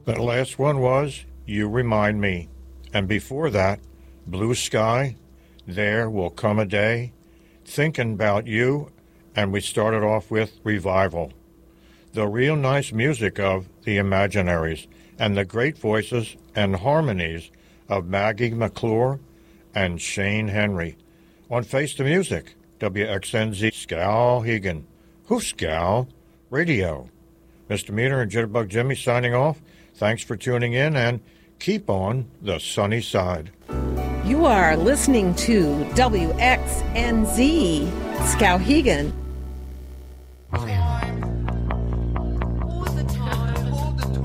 That last one was You Remind Me. And before that, Blue Sky, There Will Come a Day, Thinking About You, and we started off with Revival. The real nice music of The Imaginaries and the great voices and harmonies of Maggie McClure and Shane Henry. On Face the Music, WXNZ Skowhegan. Who's Skow? Radio. Mr. Meter and Jitterbug Jimmy signing off. Thanks for tuning in and keep on the sunny side. You are listening to WXNZ Skowhegan.